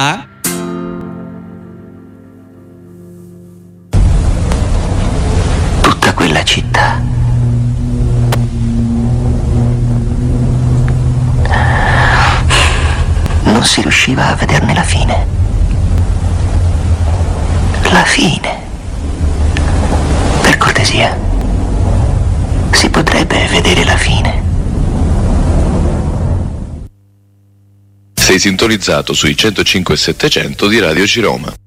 Tutta quella città non si riusciva a vederne la fine. La fine. Per cortesia, si potrebbe vedere la fine. Sei sintonizzato sui 105 e 700 di Radio Ciroma.